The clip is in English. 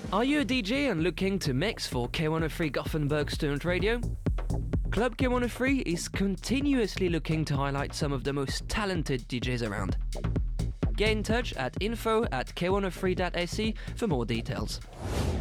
Are you a DJ and looking to mix for K103 Gothenburg Student Radio? Club K103 is continuously looking to highlight some of the most talented DJs around. Get in touch at info@k103.se for more details.